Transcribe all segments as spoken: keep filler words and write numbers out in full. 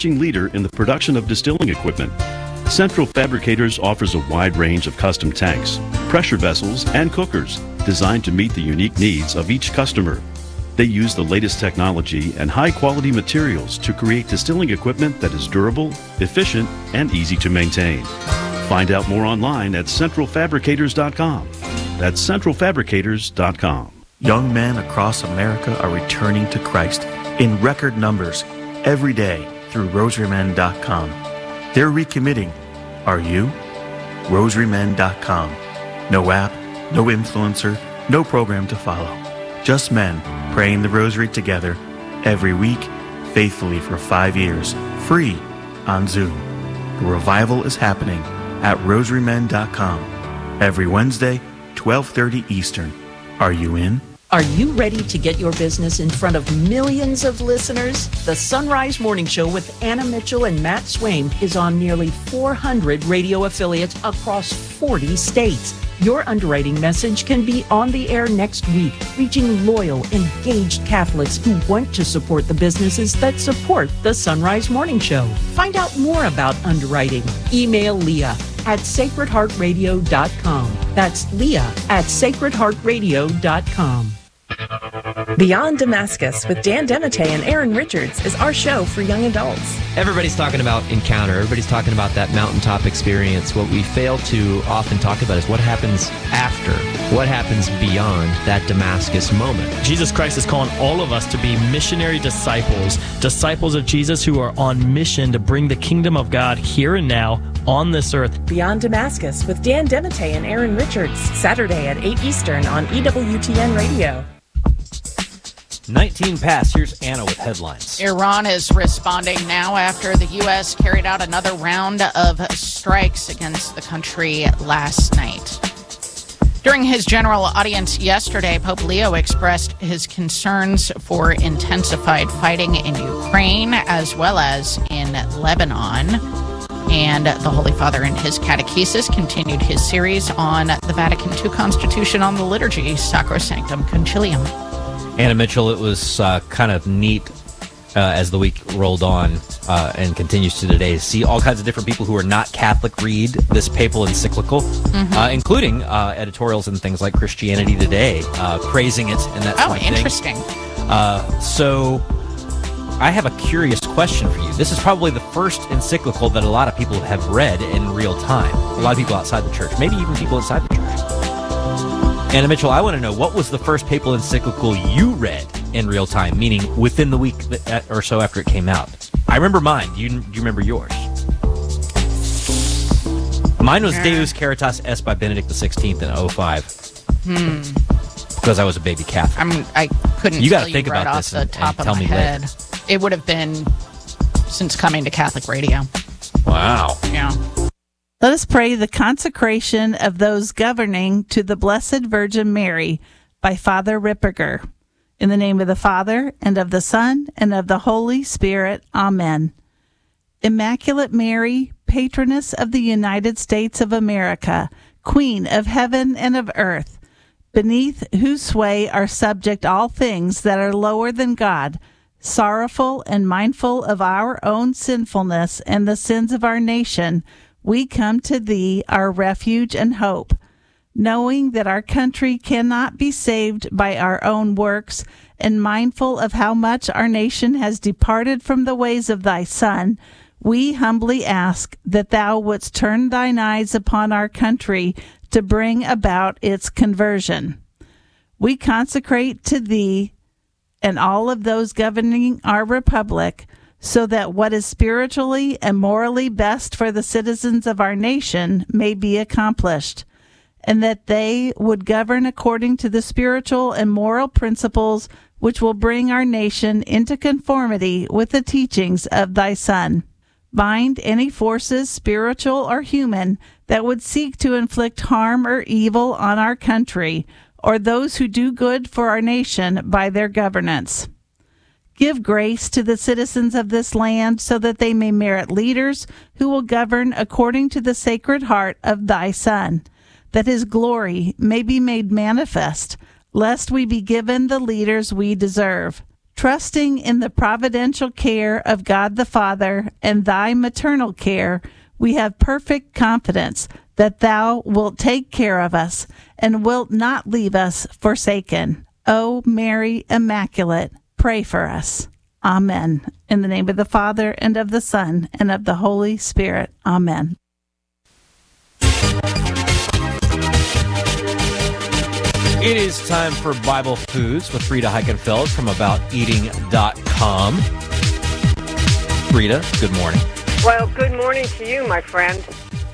leader in the production of distilling equipment. Central Fabricators offers a wide range of custom tanks, pressure vessels, and cookers designed to meet the unique needs of each customer. They use the latest technology and high-quality materials to create distilling equipment that is durable, efficient, and easy to maintain. Find out more online at central fabricators dot com. That's central fabricators dot com. Young men across America are returning to Christ in record numbers every day through rosary men dot com. They're recommitting. Are you? rosary men dot com. No app, no influencer, no program to follow. Just men praying the rosary together every week, faithfully for five years, free on Zoom. The revival is happening at rosary men dot com every Wednesday, twelve thirty Eastern. Are you in? Are you ready to get your business in front of millions of listeners? The Sunrise Morning Show with Anna Mitchell and Matt Swaim is on nearly four hundred radio affiliates across forty states. Your underwriting message can be on the air next week, reaching loyal, engaged Catholics who want to support the businesses that support the Sunrise Morning Show. Find out more about underwriting. Email Leah at sacred heart radio dot com. That's Leah at sacred heart radio dot com. Beyond Damascus with Dan Demite and Aaron Richards is our show for young adults. Everybody's talking about encounter. Everybody's talking about that mountaintop experience. What we fail to often talk about is what happens after, what happens beyond that Damascus moment. Jesus Christ is calling all of us to be missionary disciples, disciples of Jesus who are on mission to bring the kingdom of God here and now on this earth. Beyond Damascus with Dan Demite and Aaron Richards, Saturday at eight Eastern on E W T N Radio. nineteen past. Here's Anna with headlines. Iran is responding now after the U S carried out another round of strikes against the country last night. During his general audience yesterday, Pope Leo expressed his concerns for intensified fighting in Ukraine as well as in Lebanon. And the Holy Father in his catechesis continued his series on the Vatican two Constitution on the Liturgy, Sacrosanctum Concilium. Anna Mitchell, it was uh, kind of neat uh, as the week rolled on uh, and continues to today to see all kinds of different people who are not Catholic read this papal encyclical, mm-hmm. uh, including uh, editorials and things like Christianity Today, uh, praising it and that oh, sort of thing. Interesting. Uh, so I have a curious question for you. This is probably the first encyclical that a lot of people have read in real time. A lot of people outside the church, maybe even people inside the church. Anna Mitchell, I want to know, what was the first papal encyclical you read in real time, meaning within the week that, or so after it came out? I remember mine. Do you, do you remember yours? Mine was Deus Caritas Est by Benedict the sixteenth in oh five. Hmm. Because I was a baby Catholic. I'm, I couldn't you tell gotta you think right about off this the and, top and of tell my me head. later. It would have been since coming to Catholic radio. Wow. Yeah. Let us pray the consecration of those governing to the Blessed Virgin Mary by Father Ripperger. In the name of the Father, and of the Son, and of the Holy Spirit. Amen. Immaculate Mary, patroness of the United States of America, Queen of heaven and of earth, beneath whose sway are subject all things that are lower than God, sorrowful and mindful of our own sinfulness and the sins of our nation, we come to thee, our refuge and hope, knowing that our country cannot be saved by our own works, and mindful of how much our nation has departed from the ways of thy Son, we humbly ask that thou wouldst turn thine eyes upon our country to bring about its conversion. We consecrate to thee and all of those governing our republic, so that what is spiritually and morally best for the citizens of our nation may be accomplished, and that they would govern according to the spiritual and moral principles which will bring our nation into conformity with the teachings of thy Son. Bind any forces, spiritual or human, that would seek to inflict harm or evil on our country, or those who do good for our nation by their governance. Give grace to the citizens of this land so that they may merit leaders who will govern according to the Sacred Heart of thy Son, that his glory may be made manifest, lest we be given the leaders we deserve. Trusting in the providential care of God the Father and thy maternal care, we have perfect confidence that thou wilt take care of us and wilt not leave us forsaken. O Mary Immaculate, pray for us. Amen. In the name of the Father, and of the Son, and of the Holy Spirit. Amen. It is time for Bible Foods with Rita Heikenfeld from about eating dot com. Rita, good morning. Well, good morning to you, my friend.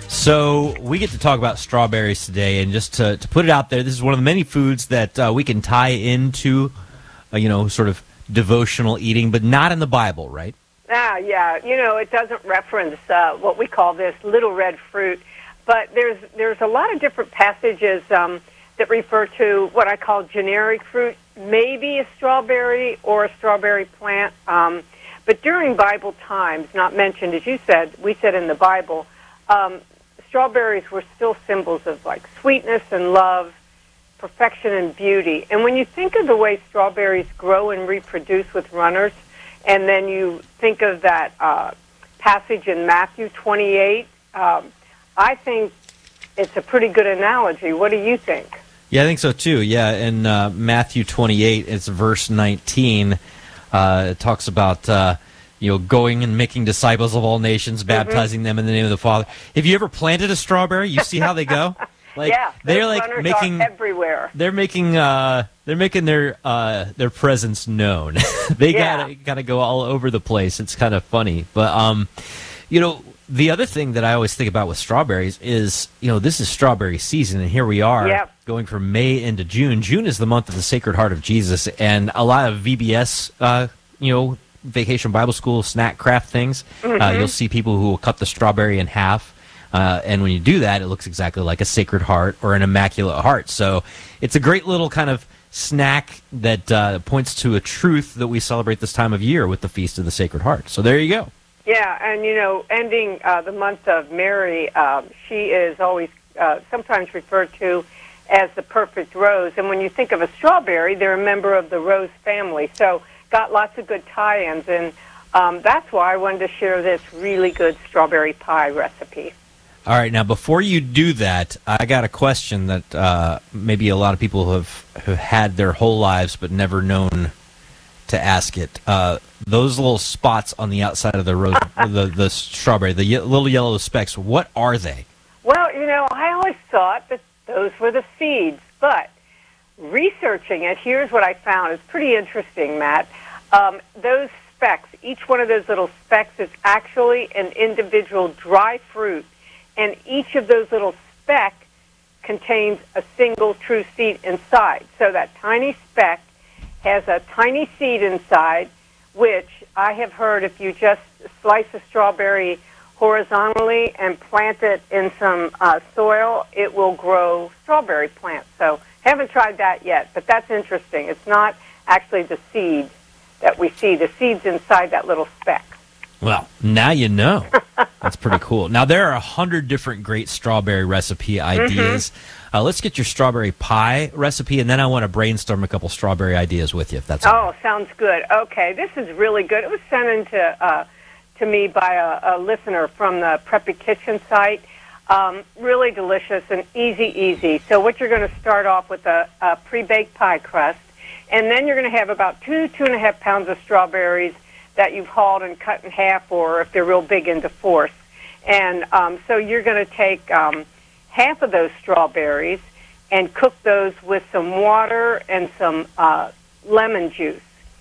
So we get to talk about strawberries today, and just to, to put it out there, this is one of the many foods that uh, we can tie into, uh, you know, sort of devotional eating, but not in the Bible, right? Ah, yeah. You know, it doesn't reference uh, what we call this little red fruit, but there's there's a lot of different passages um, that refer to what I call generic fruit, maybe a strawberry or a strawberry plant. Um, but during Bible times, not mentioned, as you said, we said in the Bible, um, strawberries were still symbols of like sweetness and love, perfection and beauty. And when you think of the way strawberries grow and reproduce with runners, and then you think of that uh, passage in Matthew twenty-eight, um, I think it's a pretty good analogy. What do you think? Yeah, I think so too. Yeah, in uh, Matthew twenty-eight, it's verse nineteen. Uh, it talks about uh, you know going and making disciples of all nations, baptizing mm-hmm. them in the name of the Father. Have you ever planted a strawberry? You see how they go? Like, yeah, they're like making are everywhere. They're making uh, they're making their uh, their presence known. they yeah. gotta gotta go all over the place. It's kind of funny, but um, you know. The other thing that I always think about with strawberries is, you know, this is strawberry season, and here we are yep. going from May into June. June is the month of the Sacred Heart of Jesus, and a lot of V B S, uh, you know, Vacation Bible School snack craft things. Mm-hmm. Uh, you'll see people who will cut the strawberry in half, uh, and when you do that, it looks exactly like a Sacred Heart or an Immaculate Heart. So it's a great little kind of snack that uh, points to a truth that we celebrate this time of year with the Feast of the Sacred Heart. So there you go. Yeah, and, you know, ending uh, the month of Mary, um, she is always uh, sometimes referred to as the perfect rose. And when you think of a strawberry, they're a member of the rose family. So got lots of good tie-ins, and um, that's why I wanted to share this really good strawberry pie recipe. All right, now before you do that, I got a question that uh, maybe a lot of people have, have had their whole lives but never known to ask it. Uh, those little spots on the outside of the rose, the, the strawberry, the ye- little yellow specks, what are they? Well, you know, I always thought that those were the seeds, but researching it, here's what I found. It's pretty interesting, Matt. Um, those specks, each one of those little specks is actually an individual dry fruit, and each of those little specks contains a single true seed inside. So that tiny speck has a tiny seed inside, which I have heard if you just slice a strawberry horizontally and plant it in some uh, soil, it will grow strawberry plants. So haven't tried that yet, but that's interesting. It's not actually the seed that we see. The seed's inside that little speck. Well, now you know. That's pretty cool. Now, there are a hundred different great strawberry recipe ideas. Mm-hmm. Uh, let's get your strawberry pie recipe, and then I want to brainstorm a couple strawberry ideas with you, if that's all right. Oh, sounds good. Okay, this is really good. It was sent in to, uh, to me by a, a listener from the Preppy Kitchen site. Um, really delicious and easy, easy. So what you're going to start off with a, a pre-baked pie crust, and then you're going to have about two, two and a half pounds of strawberries that you've hauled and cut in half, or if they're real big, into fourths. And um, so you're going to take um, half of those strawberries and cook those with some water and some uh, lemon juice.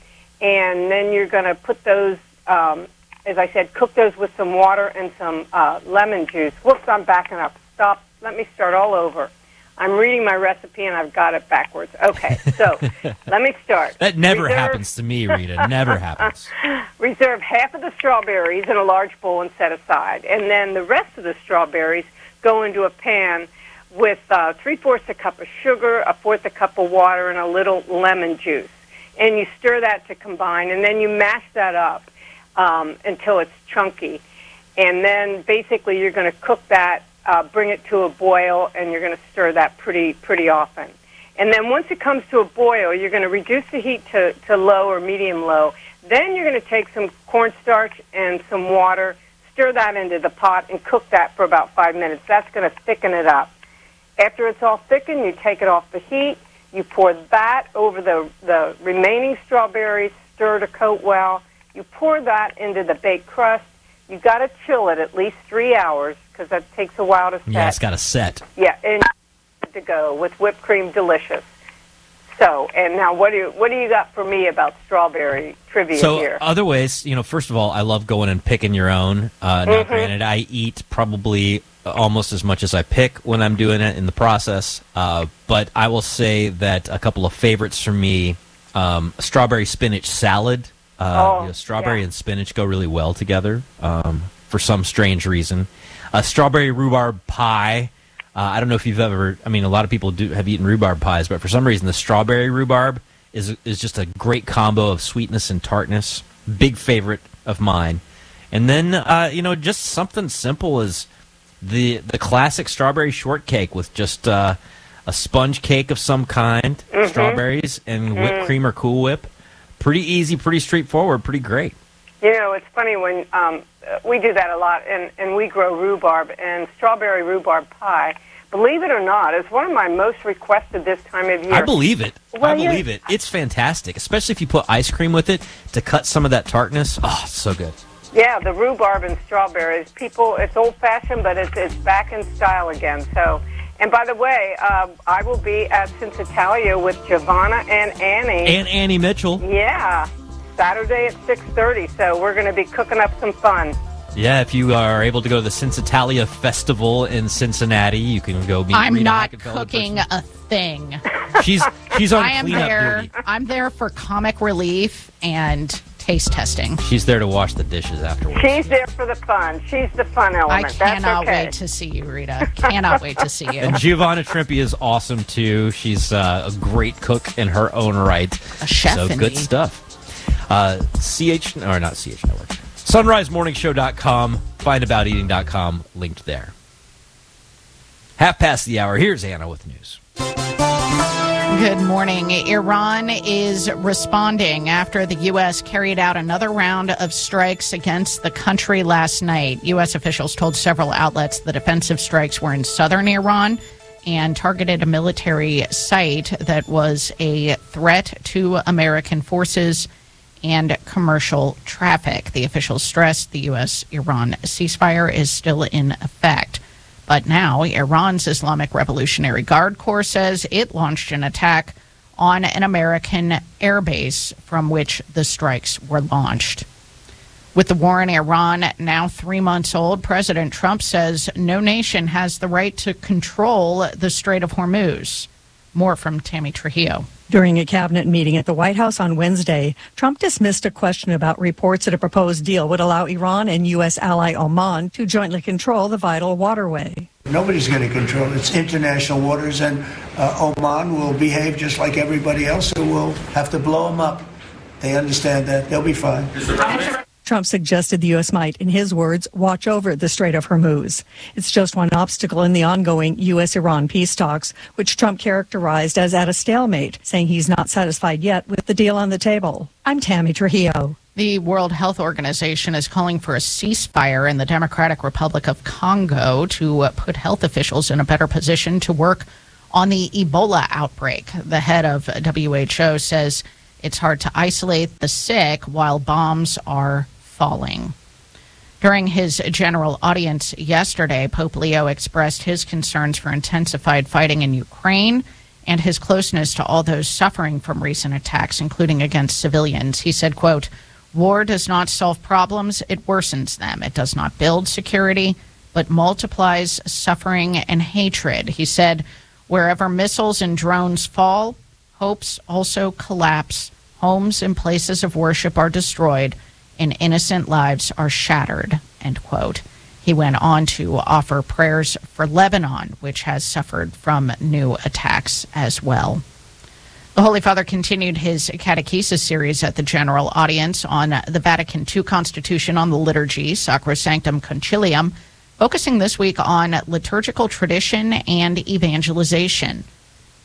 And then you're going to put those, um, as I said, cook those with some water and some uh, lemon juice. Whoops, I'm backing up. Stop. Let me start all over. I'm reading my recipe, and I've got it backwards. Okay, so let me start. That never Reserve... happens to me, Rita. Never happens. Reserve half of the strawberries in a large bowl and set aside. And then the rest of the strawberries go into a pan with uh, three-fourths a cup of sugar, a fourth a cup of water, and a little lemon juice. And you stir that to combine, and then you mash that up um, until it's chunky. And then basically you're going to cook that, Uh, bring it to a boil, and you're going to stir that pretty pretty often. And then once it comes to a boil, you're going to reduce the heat to, to low or medium-low. Then you're going to take some cornstarch and some water, stir that into the pot, and cook that for about five minutes. That's going to thicken it up. After it's all thickened, you take it off the heat. You pour that over the, the remaining strawberries, stir to coat well. You pour that into the baked crust. You've got to chill it at least three hours because that takes a while to set. Yeah, it's got to set. Yeah, and to go with whipped cream, delicious. So, and now what do you what do you got for me about strawberry trivia so here? Other ways, you know, first of all, I love going and picking your own. Uh, now, Mhm. granted, I eat probably almost as much as I pick when I'm doing it in the process. Uh, but I will say that a couple of favorites for me, um, strawberry spinach salad. Uh, Oh, you know, strawberry yeah. and spinach go really well together um, for some strange reason. A strawberry rhubarb pie. Uh, I don't know if you've ever. I mean, a lot of people do have eaten rhubarb pies, but for some reason, the strawberry rhubarb is is just a great combo of sweetness and tartness. Big favorite of mine. And then, uh, you know, just something simple as the the classic strawberry shortcake with just uh, a sponge cake of some kind, Mhm. strawberries, and whipped Mm. cream or Cool Whip. Pretty easy, pretty straightforward, pretty great. You know, it's funny when um, we do that a lot, and, and we grow rhubarb, and strawberry rhubarb pie, believe it or not, is one of my most requested this time of year. I believe it. Well, I yeah. believe it. It's fantastic, especially if you put ice cream with it to cut some of that tartness. Oh, it's so good. Yeah, the rhubarb and strawberries. People, it's old-fashioned, but it's, it's back in style again. So, and by the way, uh, I will be at Cincitalia with Giovanna and Annie. And Annie Mitchell. Yeah, Saturday at six thirty. So we're going to be cooking up some fun. Yeah, if you are able to go to the Cincitalia Festival in Cincinnati, you can go meet I'm Rita not Hackenfeld in cooking person. a thing. She's she's on I am cleanup there. duty. I'm there for comic relief and taste testing. She's there to wash the dishes afterwards. She's there for the fun. She's the fun I element. cannot That's okay. wait to see you, Rita. Cannot wait to see you. And Giovanna Trimpe is awesome too. She's uh, a great cook in her own right. A chef, So good indeed. stuff. Uh, C H or not C H Network. sunrise morning show dot com. find about eating dot com linked there. Half past the hour. Here's Anna with news. Good morning. Iran is responding after the U S carried out another round of strikes against the country last night. U S officials told several outlets the defensive strikes were in southern Iran and targeted a military site that was a threat to American forces and commercial traffic. The officials stressed the U S Iran ceasefire is still in effect. But now, Iran's Islamic Revolutionary Guard Corps says it launched an attack on an American airbase from which the strikes were launched. With the war in Iran now three months old, President Trump says no nation has the right to control the Strait of Hormuz. More from Tammy Trujillo. During a cabinet meeting at the White House on Wednesday, Trump dismissed a question about reports that a proposed deal would allow Iran and U S ally Oman to jointly control the vital waterway. Nobody's going to control it. It's international waters, and uh, Oman will behave just like everybody else, so we'll have to blow them up. They understand that. They'll be fine. Trump suggested the U S might, in his words, watch over the Strait of Hormuz. It's just one obstacle in the ongoing U S Iran peace talks, which Trump characterized as at a stalemate, saying he's not satisfied yet with the deal on the table. I'm Tammy Trujillo. The World Health Organization is calling for a ceasefire in the Democratic Republic of Congo to uh, put health officials in a better position to work on the Ebola outbreak. The head of W H O says it's hard to isolate the sick while bombs are falling. During his general audience yesterday, Pope Leo expressed his concerns for intensified fighting in Ukraine and his closeness to all those suffering from recent attacks, including against civilians. He said, quote, "War does not solve problems, it worsens them. It does not build security, but multiplies suffering and hatred." He said, "Wherever missiles and drones fall, hopes also collapse. Homes and places of worship are destroyed, and innocent lives are shattered," end quote. He went on to offer prayers for Lebanon, which has suffered from new attacks as well. The Holy Father continued his catechesis series at the general audience on the Vatican two Constitution on the Liturgy, Sacrosanctum Concilium, focusing this week on liturgical tradition and evangelization.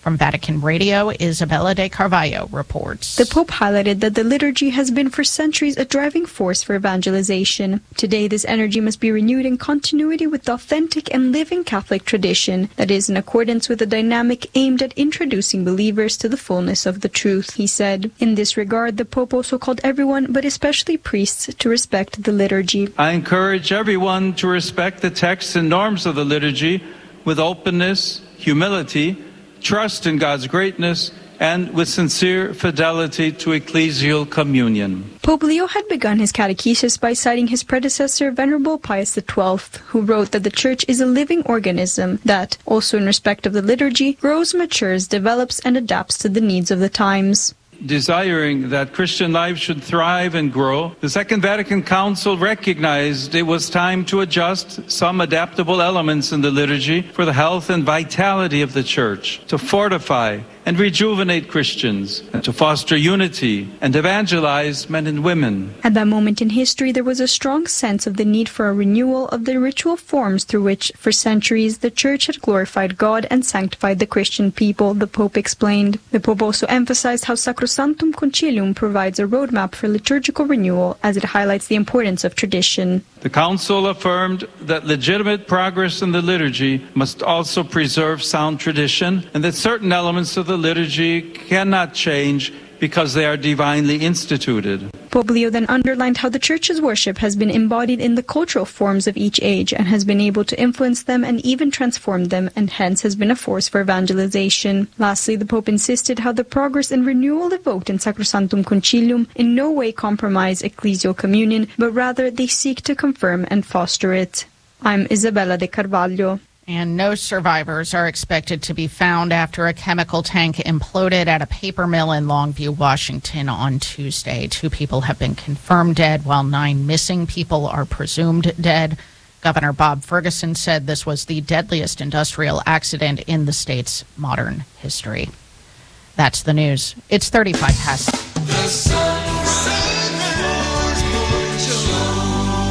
From Vatican Radio, Isabella de Carvalho reports. The Pope highlighted that the liturgy has been for centuries a driving force for evangelization. Today, this energy must be renewed in continuity with the authentic and living Catholic tradition that is in accordance with a dynamic aimed at introducing believers to the fullness of the truth, he said. In this regard, the Pope also called everyone, but especially priests, to respect the liturgy. I encourage everyone to respect the texts and norms of the liturgy with openness, humility, trust in God's greatness, and with sincere fidelity to ecclesial communion. Pope Leo had begun his catechesis by citing his predecessor, Venerable Pius the twelfth, who wrote that the Church is a living organism that, also in respect of the liturgy, grows, matures, develops, and adapts to the needs of the times. Desiring that Christian life should thrive and grow, the Second Vatican Council recognized it was time to adjust some adaptable elements in the liturgy for the health and vitality of the Church, to fortify and rejuvenate Christians, and to foster unity and evangelize men and women. At that moment in history, there was a strong sense of the need for a renewal of the ritual forms through which, for centuries, the Church had glorified God and sanctified the Christian people, the Pope explained. The Pope also emphasized how Sacrosanctum Concilium provides a roadmap for liturgical renewal as it highlights the importance of tradition. The Council affirmed that legitimate progress in the liturgy must also preserve sound tradition, and that certain elements of the liturgy cannot change because they are divinely instituted. Pope Leo then underlined how the Church's worship has been embodied in the cultural forms of each age and has been able to influence them and even transform them, and hence has been a force for evangelization. Lastly, the Pope insisted how the progress and renewal evoked in Sacrosanctum Concilium in no way compromise ecclesial communion, but rather they seek to confirm and foster it. I'm Isabella de Carvalho. And no survivors are expected to be found after a chemical tank imploded at a paper mill in Longview, Washington on Tuesday. Two people have been confirmed dead, while nine missing people are presumed dead. Governor Bob Ferguson said this was the deadliest industrial accident in the state's modern history. That's the news. It's thirty-five past. The Sunrise Morning Show.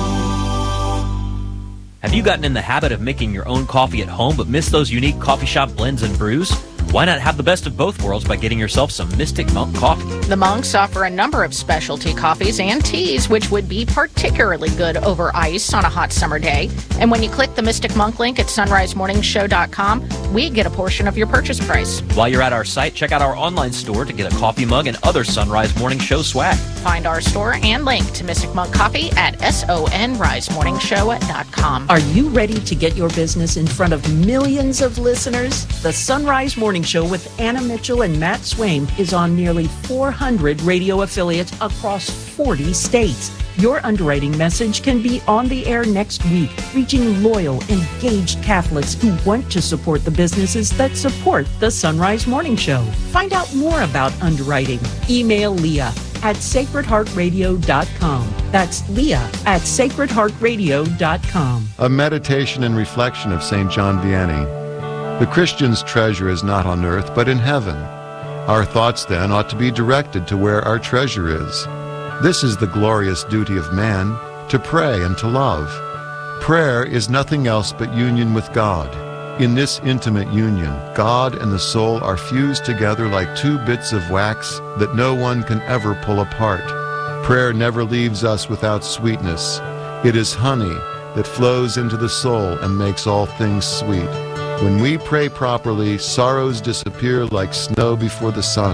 Have you gotten in the habit of making your own coffee at home but miss those unique coffee shop blends and brews? Why not have the best of both worlds by getting yourself some Mystic Monk coffee? The Monks offer a number of specialty coffees and teas, which would be particularly good over ice on a hot summer day. And when you click the Mystic Monk link at sunrise morning show dot com, we get a portion of your purchase price. While you're at our site, check out our online store to get a coffee mug and other Sunrise Morning Show swag. Find our store and link to Mystic Monk Coffee at sunrise morning show dot com. Are you ready to get your business in front of millions of listeners? The Sunrise Morning Show with Anna Mitchell and Matt Swaim is on nearly four hundred radio affiliates across forty states. Your underwriting message can be on the air next week, reaching loyal, engaged Catholics who want to support the businesses that support the Sunrise Morning Show. Find out more about underwriting. Email Leah at sacred heart radio dot com. That's Leah at sacred heart radio dot com. A meditation and reflection of Saint John Vianney. The Christian's treasure is not on earth, but in heaven. Our thoughts, then, ought to be directed to where our treasure is. This is the glorious duty of man, to pray and to love. Prayer is nothing else but union with God. In this intimate union, God and the soul are fused together like two bits of wax that no one can ever pull apart. Prayer never leaves us without sweetness. It is honey that flows into the soul and makes all things sweet. When we pray properly, sorrows disappear like snow before the sun.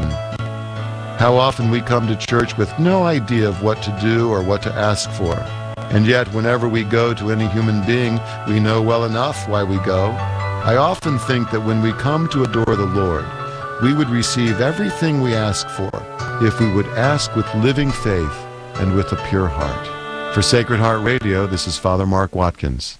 How often we come to church with no idea of what to do or what to ask for. And yet, whenever we go to any human being, we know well enough why we go. I often think that when we come to adore the Lord, we would receive everything we ask for if we would ask with living faith and with a pure heart. For Sacred Heart Radio, this is Father Mark Watkins.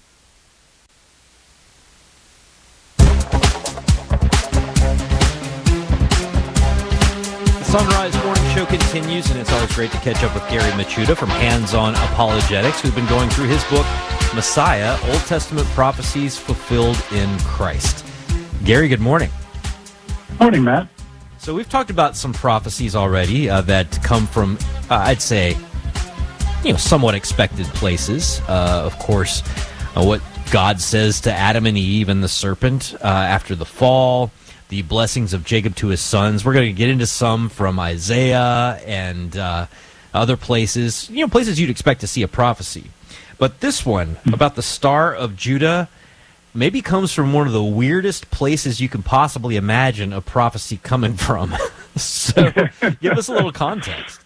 Sunrise Morning Show continues, and it's always great to catch up with Gary Machuda from Hands On Apologetics, who's been going through his book, Messiah, Old Testament Prophecies Fulfilled in Christ. Gary, good morning. Morning, Matt. So we've talked about some prophecies already uh, that come from, uh, I'd say, you know, somewhat expected places. Uh, of course, uh, what God says to Adam and Eve and the serpent uh, after the fall. the blessings of Jacob to his sons. We're going to get into some from Isaiah and uh, other places, you know, places you'd expect to see a prophecy. But this one about the Star of Judah maybe comes from one of the weirdest places you can possibly imagine a prophecy coming from. So give us a little context.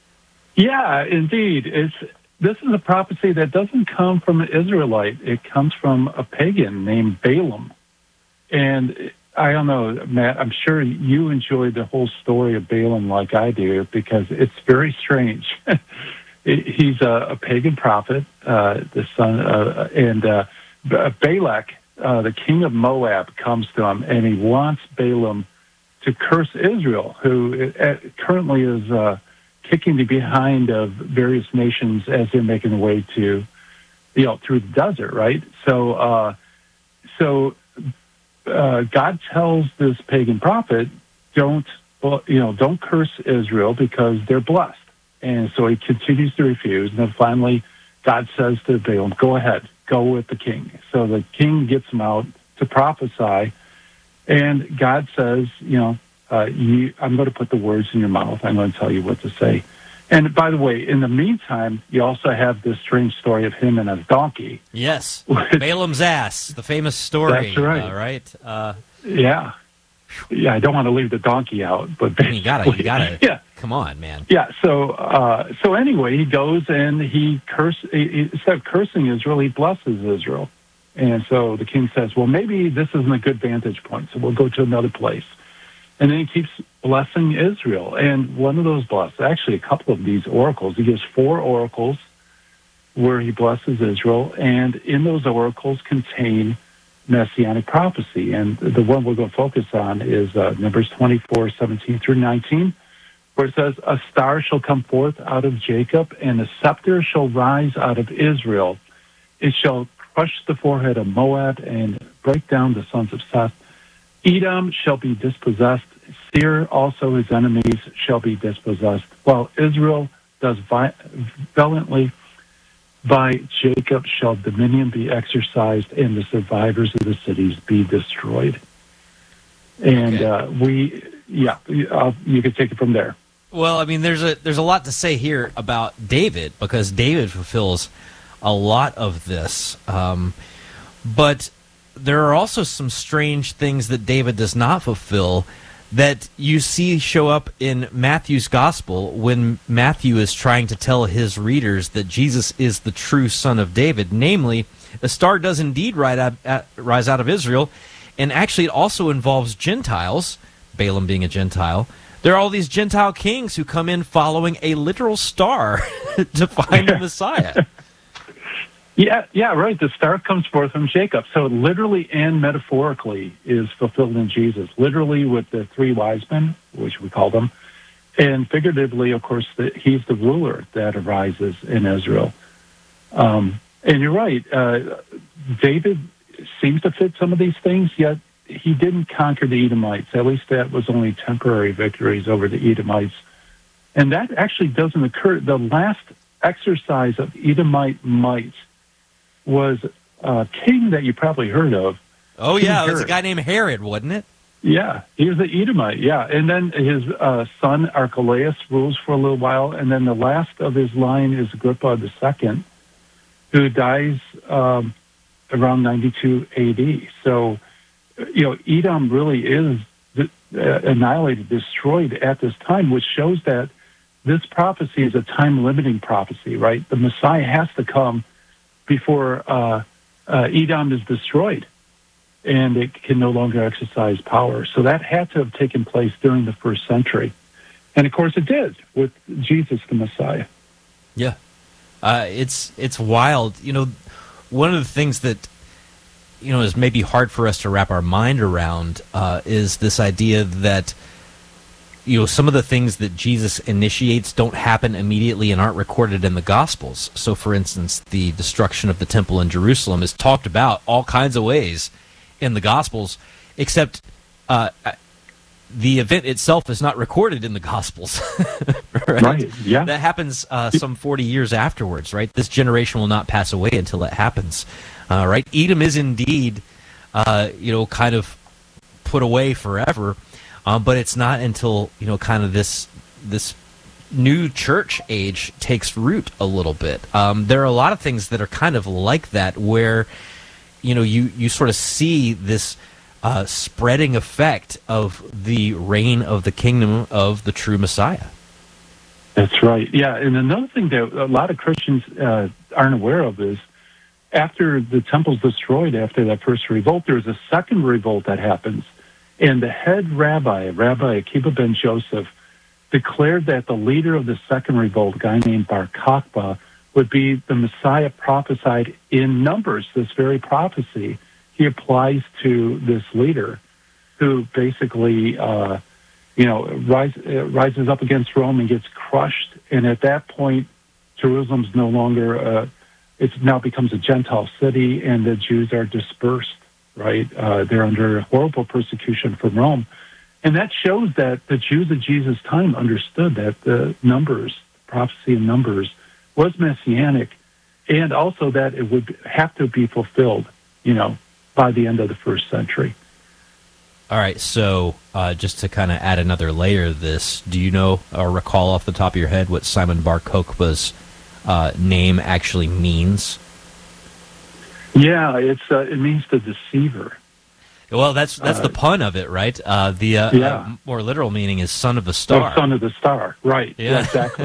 Yeah, indeed. It's this is a prophecy that doesn't come from an Israelite. It comes from a pagan named Balaam. And I don't know, Matt, I'm sure you enjoyed the whole story of Balaam like I do, because it's very strange. He's a, a pagan prophet, uh, the son, uh, and uh, Balak, uh, the king of Moab, comes to him, and he wants Balaam to curse Israel, who uh, currently is uh, kicking the behind of various nations as they're making their way to, you know, through the desert, right? So, uh, so uh, God tells this pagan prophet, don't, well, you know, don't curse Israel because they're blessed. And so he continues to refuse. And then finally, God says to Balaam, go ahead, go with the king. So the king gets him out to prophesy. And God says, you know, uh, you, I'm going to put the words in your mouth. I'm going to tell you what to say. And by the way, in the meantime, you also have this strange story of him and a donkey. Yes, Balaam's ass, the famous story. That's right. Uh, right? Uh, yeah. Yeah, I don't want to leave the donkey out, but basically, you gotta, you gotta. Yeah. Come on, man. Yeah. So, uh, so anyway, he goes and he curse. He, instead of cursing Israel, he blesses Israel. And so the king says, "Well, maybe this isn't a good vantage point, so we'll go to another place." And then he keeps blessing Israel. And one of those blessings, actually, a couple of these oracles, he gives four oracles where he blesses Israel, and in those oracles contain messianic prophecy. And the one we're going to focus on is uh, Numbers twenty-four, seventeen through nineteen, where it says, a star shall come forth out of Jacob, and a scepter shall rise out of Israel. It shall crush the forehead of Moab and break down the sons of Seth. Edom shall be dispossessed. Seir, also his enemies, shall be dispossessed. While Israel does vi- valiantly, by Jacob shall dominion be exercised, and the survivors of the cities be destroyed. And Okay. uh, we, yeah, uh, you can take it from there. Well, I mean, there's a there's a lot to say here about David, because David fulfills a lot of this. Um, but there are also some strange things that David does not fulfill that you see show up in Matthew's gospel when Matthew is trying to tell his readers that Jesus is the true son of David. Namely, the star does indeed rise out, uh, rise out of Israel, and actually it also involves Gentiles, Balaam being a Gentile. There are all these Gentile kings who come in following a literal star to find the Messiah. Yeah, yeah, right. The star comes forth from Jacob. So literally and metaphorically is fulfilled in Jesus. Literally with the three wise men, which we call them, and figuratively, of course, the, he's the ruler that arises in Israel. Um, and you're right. Uh, David seems to fit some of these things, yet he didn't conquer the Edomites. At least that was only temporary victories over the Edomites. And that actually doesn't occur. The last exercise of Edomite might was a king that you probably heard of. Oh, King yeah, it was a Herod. guy named Herod, wasn't it? Yeah, he was the Edomite, yeah. And then his uh, son Archelaus rules for a little while, and then the last of his line is Agrippa the Second, who dies um, around ninety-two A D. So, you know, Edom really is uh, annihilated, destroyed at this time, which shows that this prophecy is a time-limiting prophecy, right? The Messiah has to come before uh, uh, Edom is destroyed, and it can no longer exercise power. So that had to have taken place during the first century. And, of course, it did with Jesus, the Messiah. Yeah. Uh, it's it's wild. You know, one of the things that, you know, is maybe hard for us to wrap our mind around uh, is this idea that, you know, some of the things that Jesus initiates don't happen immediately and aren't recorded in the Gospels. So, for instance, the destruction of the temple in Jerusalem is talked about all kinds of ways in the Gospels, except uh, the event itself is not recorded in the Gospels. right? Right, yeah. That happens uh, some forty years afterwards, right? This generation will not pass away until it happens, uh, right? Edom is indeed, uh, you know, kind of put away forever. Um, but it's not until, you know, kind of this this new church age takes root a little bit. Um, there are a lot of things that are kind of like that, where, you know, you, you sort of see this uh, spreading effect of the reign of the kingdom of the true Messiah. That's right. Yeah, and another thing that a lot of Christians uh, aren't aware of is after the temple's destroyed, after that first revolt, there's a second revolt that happens. And the head rabbi, Rabbi Akiba ben Joseph, declared that the leader of the second revolt, a guy named Bar Kokhba, would be the Messiah prophesied in Numbers, this very prophecy. He applies to this leader who basically, uh, you know, rise, uh, rises up against Rome and gets crushed. And at that point, Jerusalem's no longer, uh, it now becomes a Gentile city, and the Jews are dispersed, right? Uh, they're under horrible persecution from Rome. And that shows that the Jews of Jesus' time understood that the Numbers, prophecy in Numbers, was messianic, and also that it would have to be fulfilled, you know, by the end of the first century. All right, so uh, just to kind of add another layer to this, do you know or recall off the top of your head what Simon Bar Kokhba's uh, name actually means? Yeah, it's uh, it means the deceiver. Well, that's that's uh, the pun of it, right? Uh, the uh, yeah. uh, more literal meaning is son of a star. Oh, son of the star, right. Yeah, yeah exactly.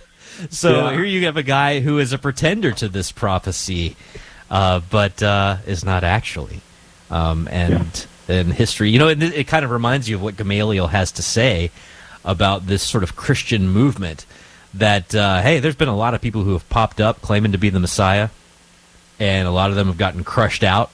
So yeah. here you have a guy who is a pretender to this prophecy, uh, but uh, is not actually. Um, and yeah. in history, you know, it, it kind of reminds you of what Gamaliel has to say about this sort of Christian movement, that, uh, hey, there's been a lot of people who have popped up claiming to be the Messiah, and a lot of them have gotten crushed out.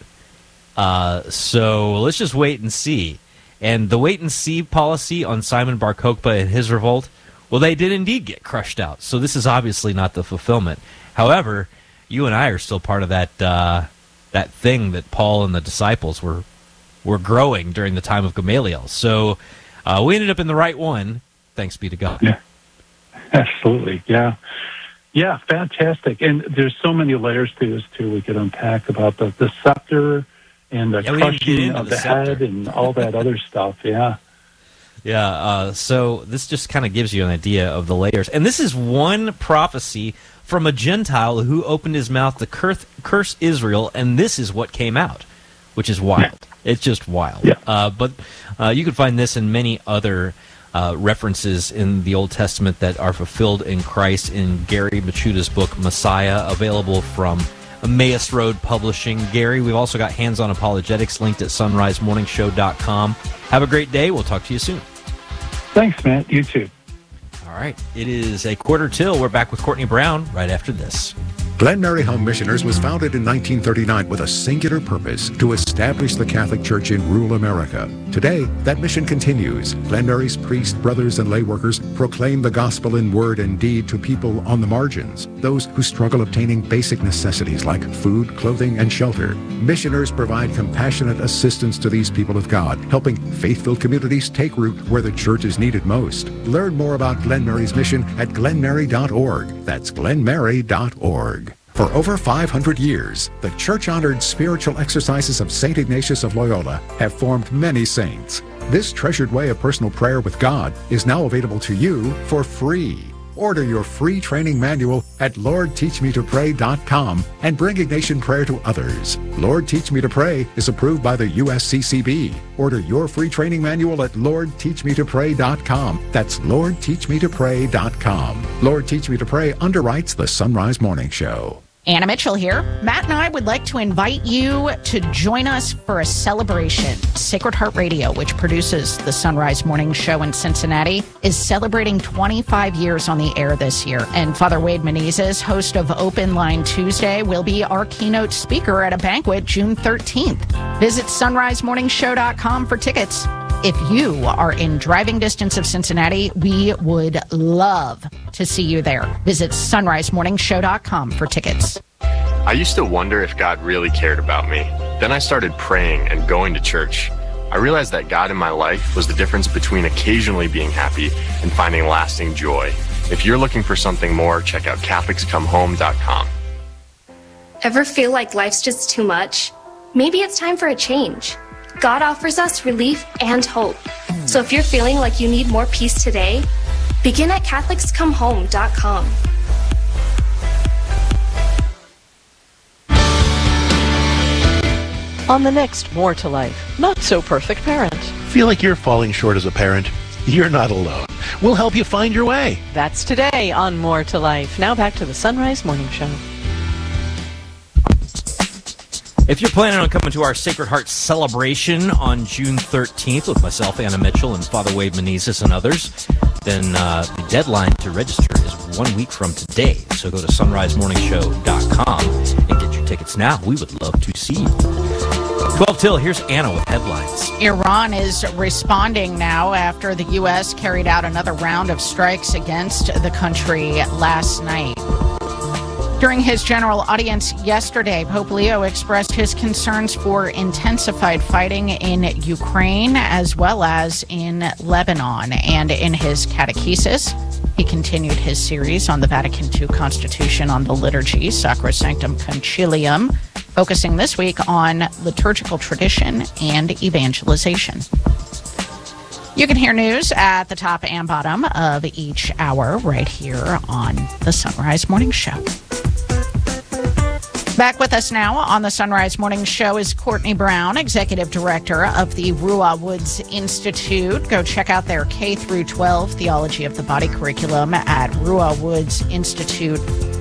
Uh, so let's just wait and see. And the wait and see policy on Simon Bar Kokhba and his revolt, well, they did indeed get crushed out. So this is obviously not the fulfillment. However, you and I are still part of that uh, that thing that Paul and the disciples were were growing during the time of Gamaliel. So uh, we ended up in the right one, thanks be to God. Yeah, absolutely. Yeah. Yeah, fantastic. And there's so many layers to this, too, we could unpack about the, the scepter and the yeah, crushing of the, the head and all that other stuff, yeah. Yeah, uh, so this just kind of gives you an idea of the layers. And this is one prophecy from a Gentile who opened his mouth to curse, curse Israel, and this is what came out, which is wild. Yeah. It's just wild. Yeah. Uh, but uh, you can find this and many other uh, references in the Old Testament that are fulfilled in Christ in Gary Michuda's book, Messiah, available from Emmaus Road Publishing. Gary, we've also got Hands on Apologetics linked at sunrise morning show dot com. Have a great day. We'll talk to you soon. Thanks, Matt. You too. All right. It is a quarter till. We're back with Courtney Brown right after this. Glen Mary Home Missioners was founded in nineteen thirty-nine with a singular purpose to establish the Catholic Church in rural America. Today, that mission continues. Glen Mary's priests, brothers, and lay workers proclaim the gospel in word and deed to people on the margins, those who struggle obtaining basic necessities like food, clothing, and shelter. Missioners provide compassionate assistance to these people of God, helping faith-filled communities take root where the church is needed most. Learn more about Glen Mary's mission at glen mary dot org. That's glen mary dot org. For over five hundred years, the church-honored spiritual exercises of Saint Ignatius of Loyola have formed many saints. This treasured way of personal prayer with God is now available to you for free. Order your free training manual at lord teach me to pray dot com and bring Ignatian prayer to others. Lord Teach Me to Pray is approved by the U S C C B. Order your free training manual at lord teach me to pray dot com. That's lord teach me to pray dot com. Lord Teach Me to Pray underwrites the Sunrise Morning Show. Anna Mitchell here. Matt and I would like to invite you to join us for a celebration. Sacred Heart Radio, which produces the Sunrise Morning Show in Cincinnati, is celebrating twenty-five years on the air this year. And Father Wade Menezes, host of Open Line Tuesday, will be our keynote speaker at a banquet June thirteenth. Visit sunrise morning show dot com for tickets. If you are in driving distance of Cincinnati, we would love to see you there. Visit sunrise morning show dot com for tickets. I used to wonder if God really cared about me. Then I started praying and going to church. I realized that God in my life was the difference between occasionally being happy and finding lasting joy. If you're looking for something more, check out catholics come home dot com. Ever feel like life's just too much? Maybe it's time for a change. God offers us relief and hope. So if you're feeling like you need more peace today, begin at Catholics Come Home dot com. On the next More to Life, Not So Perfect Parent. Feel like you're falling short as a parent? You're not alone. We'll help you find your way. That's today on More to Life. Now back to the Sunrise Morning Show. If you're planning on coming to our Sacred Heart celebration on June thirteenth with myself, Anna Mitchell, and Father Wade Menezes and others, then uh, the deadline to register is one week from today. So go to sunrise morning show dot com and get your tickets now. We would love to see you. twelve till, here's Anna with headlines. Iran is responding now after the U S carried out another round of strikes against the country last night. During his general audience yesterday, Pope Leo expressed his concerns for intensified fighting in Ukraine as well as in Lebanon. And in his catechesis, he continued his series on the Vatican two Constitution on the liturgy, Sacrosanctum Concilium, focusing this week on liturgical tradition and evangelization. You can hear news at the top and bottom of each hour right here on the Sunrise Morning Show. Back with us now on the Sunrise Morning Show is Courtney Brown, Executive Director of the Ruah Woods Institute. Go check out their K through twelve Theology of the Body curriculum at ruah woods institute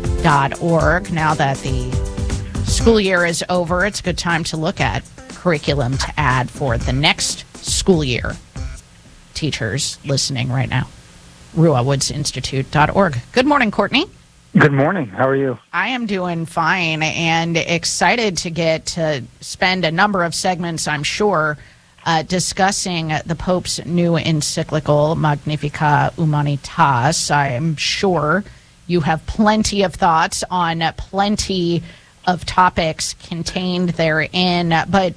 dot org. Now that the school year is over, it's a good time to look at curriculum to add for the next school year. Teachers listening right now, ruah woods institute dot org. Good morning, Courtney. Good morning. How are you? I am doing fine and excited to get to spend a number of segments, I'm sure, uh, discussing the Pope's new encyclical, Magnificat Humanitas. I am sure you have plenty of thoughts on plenty of topics contained therein. But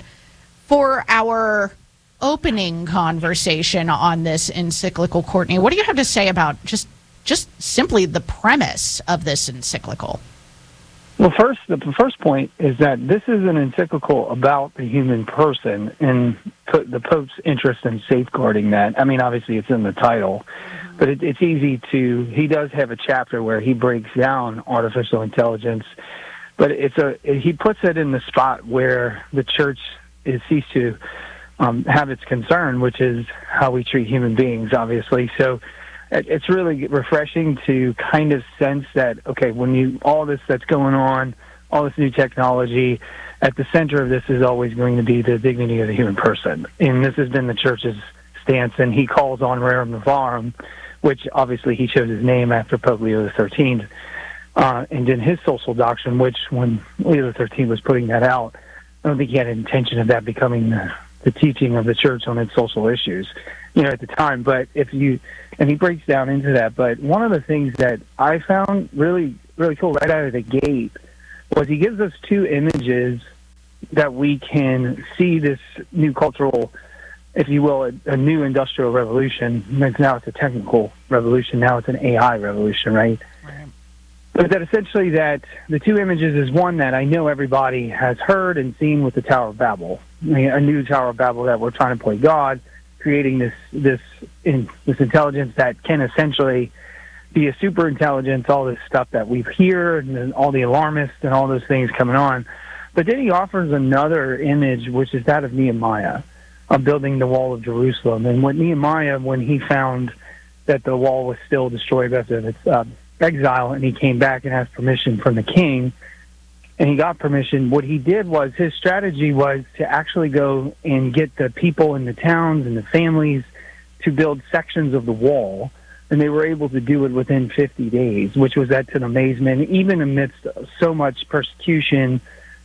for our opening conversation on this encyclical, Courtney, what do you have to say about just just simply the premise of this encyclical? Well, first, the first point is that this is an encyclical about the human person and the Pope's interest in safeguarding that. I mean, obviously it's in the title, but it, it's easy to, he does have a chapter where he breaks down artificial intelligence, but it's a, he puts it in the spot where the church is ceased to um, have its concern, which is how we treat human beings, obviously. So it's really refreshing to kind of sense that, okay, when you, all this that's going on, all this new technology, at the center of this is always going to be the dignity of the human person. And this has been the church's stance, and he calls on Rerum Novarum, which obviously he chose his name after Pope Leo the thirteenth, uh, and in his social doctrine, which when Leo the thirteenth was putting that out, I don't think he had an intention of that becoming the, the teaching of the church on its social issues, you know, at the time. But if you, and he breaks down into that. But one of the things that I found really, really cool right out of the gate was he gives us two images that we can see this new cultural, if you will, a, a new industrial revolution. Now it's a technical revolution. Now it's an A I revolution, right? Right. But that essentially that the two images is one that I know everybody has heard and seen with the Tower of Babel, a new Tower of Babel that we're trying to play God, creating this this in, this intelligence that can essentially be a super intelligence, all this stuff that we hear, and then all the alarmists and all those things coming on. But then he offers another image, which is that of Nehemiah, of building the wall of Jerusalem. And what Nehemiah, when he found that the wall was still destroyed after its uh, exile, and he came back and asked permission from the king, and he got permission, what he did was, his strategy was to actually go and get the people in the towns and the families to build sections of the wall, and they were able to do it within fifty days, which was at an amazement, even amidst so much persecution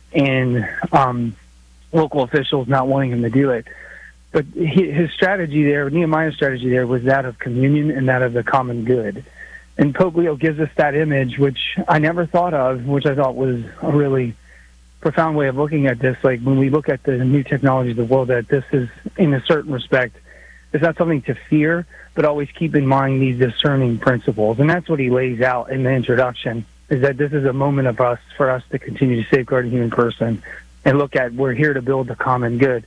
and um, local officials not wanting him to do it. But he, his strategy there, Nehemiah's strategy there, was that of communion and that of the common good. And Pope Leo gives us that image, which I never thought of, which I thought was a really profound way of looking at this. Like, when we look at the new technology of the world, that this is, in a certain respect, it's not something to fear, but always keep in mind these discerning principles. And that's what he lays out in the introduction, is that this is a moment of us, for us to continue to safeguard the human person and look at, we're here to build the common good.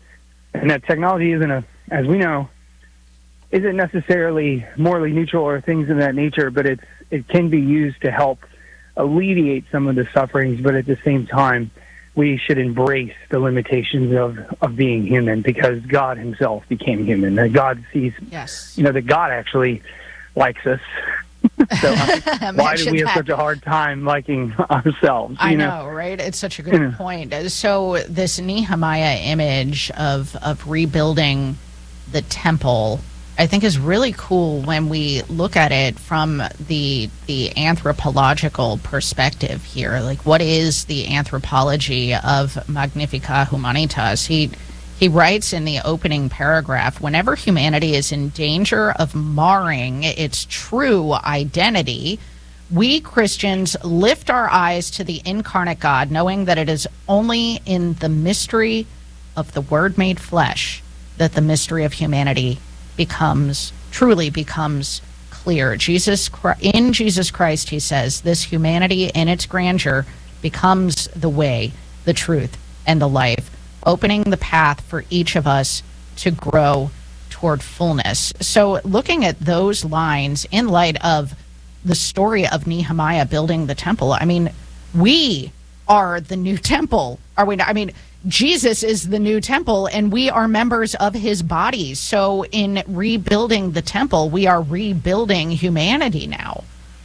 and that technology isn't a, as we know, isn't necessarily morally neutral or things of that nature, but it's it can be used to help alleviate some of the sufferings. But at the same time, we should embrace the limitations of, of being human, because God himself became human. That God sees, yes. you know, that God actually likes us. So why do we have that. such a hard time liking ourselves? I you know, know, right? It's such a good Yeah. point. So this Nehemiah image of of rebuilding the temple, I think, is really cool when we look at it from the the anthropological perspective here. Like, what is the anthropology of Magnificat Humanitas? He he writes in the opening paragraph, whenever humanity is in danger of marring its true identity, we Christians lift our eyes to the incarnate God, knowing that it is only in the mystery of the Word made flesh that the mystery of humanity becomes truly becomes clear. Jesus in Jesus Christ, he says, this humanity in its grandeur becomes the way, the truth, and the life, opening the path for each of us to grow toward fullness. So looking at those lines in light of the story of Nehemiah building the temple, I mean, we are the new temple, are we not? I mean, Jesus is the new temple, and we are members of his body. So in rebuilding the temple, we are rebuilding humanity now.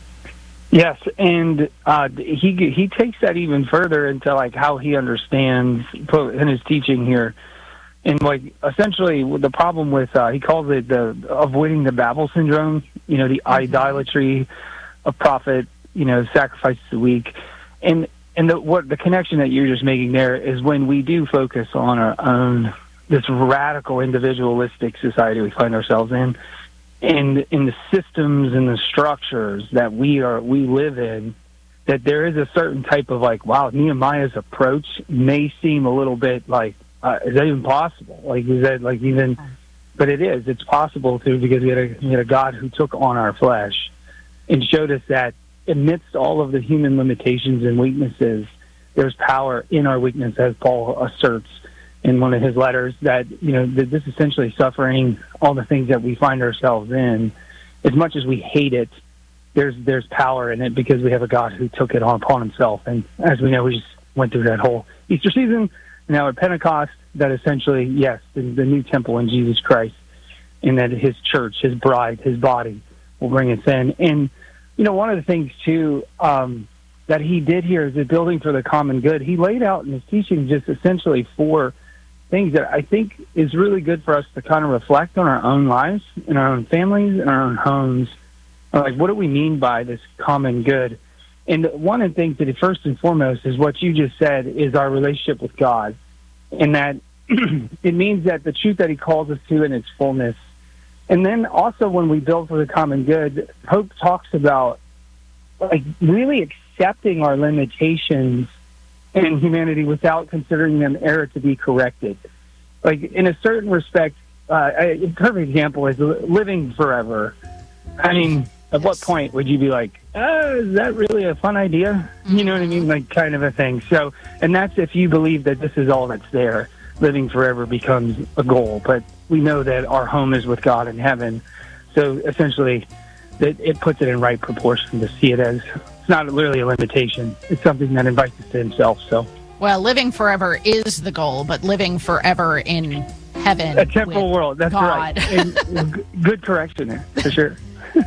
Yes, and uh, he he takes that even further into like how he understands in his teaching here, and like essentially the problem with uh, he calls it the avoiding the Babel syndrome. You know, the mm-hmm. idolatry of prophet. You know, sacrifices a week, and and the what the connection that you're just making there is when we do focus on our own this radical individualistic society we find ourselves in. And in the systems and the structures that we are we live in, that there is a certain type of like, wow, Nehemiah's approach may seem a little bit like, uh, is that even possible? Like, is that like even? But it is. It's possible to, because we had a we had a God who took on our flesh and showed us that amidst all of the human limitations and weaknesses, there's power in our weakness, as Paul asserts in one of his letters, that, you know, that this essentially suffering, all the things that we find ourselves in, as much as we hate it, there's there's power in it, because we have a God who took it on upon himself. And as we know, we just went through that whole Easter season, now at Pentecost, that essentially, yes, the, the new temple in Jesus Christ, and that his church, his bride, his body will bring us in. And, you know, one of the things, too, um, that he did here is the building for the common good. He laid out in his teaching just essentially four things that I think is really good for us to kind of reflect on our own lives, in our own families, in our own homes. Like, what do we mean by this common good? And one of the things that, first and foremost, is what you just said, is our relationship with God. And that it means that the truth that he calls us to in its fullness. And then also when we build for the common good, Pope talks about like really accepting our limitations in humanity without considering them error to be corrected. Like, in a certain respect, uh, a perfect example is living forever. I mean, at yes. what point would you be like, oh, is that really a fun idea? You know what I mean? Like, kind of a thing. So, and that's if you believe that this is all that's there. Living forever becomes a goal. But we know that our home is with God in heaven. So, essentially, that it puts it in right proportion to see it as, it's not literally a limitation. It's something that invites us to himself. So, well, living forever is the goal, but living forever in heaven, a temporal world. That's God. right. And good correction there, for sure.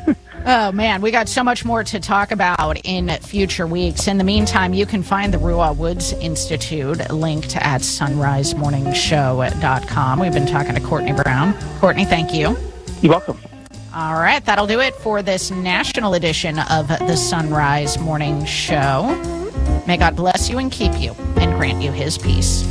Oh, man, we got so much more to talk about in future weeks. In the meantime, you can find the Ruah Woods Institute linked at sunrise morning show dot com. We've been talking to Courtney Brown. Courtney, thank you. You're welcome. All right, that'll do it for this national edition of the Sunrise Morning Show. May God bless you and keep you and grant you his peace.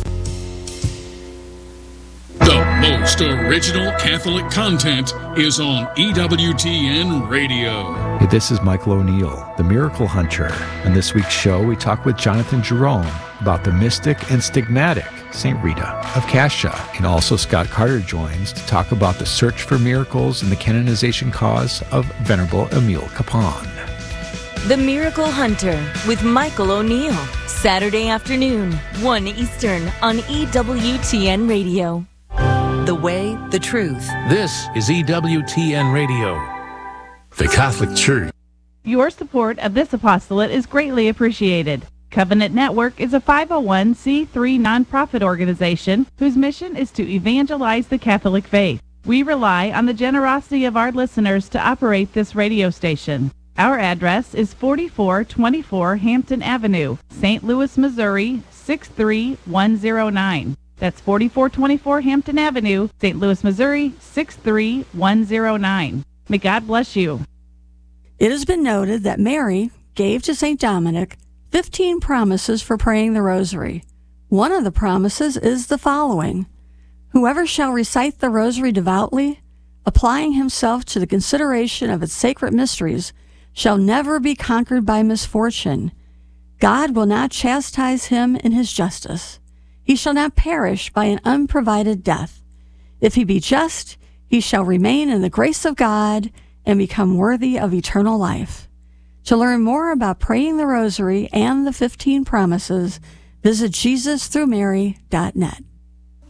The most original Catholic content is on E W T N Radio. Hey, this is Michael O'Neill, the Miracle Hunter. On this week's show, we talk with Jonathan Jerome about the mystic and stigmatic Saint Rita of Cascia. And also Scott Carter joins to talk about the search for miracles and the canonization cause of Venerable Emile Capon. The Miracle Hunter with Michael O'Neill. Saturday afternoon, one Eastern on E W T N Radio. The way, the truth. This is E W T N Radio, the Catholic Church. Your support of this apostolate is greatly appreciated. Covenant Network is a five oh one c three nonprofit organization whose mission is to evangelize the Catholic faith. We rely on the generosity of our listeners to operate this radio station. Our address is forty-four twenty-four Hampton Avenue, Saint Louis, Missouri, six three one zero nine. That's forty-four twenty-four Hampton Avenue, Saint Louis, Missouri, six three one zero nine. May God bless you. It has been noted that Mary gave to Saint Dominic fifteen promises for praying the rosary. One of the promises is the following: whoever shall recite the rosary devoutly, applying himself to the consideration of its sacred mysteries, shall never be conquered by misfortune. God will not chastise him in his justice. He shall not perish by an unprovided death. If he be just, he shall remain in the grace of God and become worthy of eternal life. To learn more about praying the rosary and the fifteen promises, visit Jesus through Mary dot net.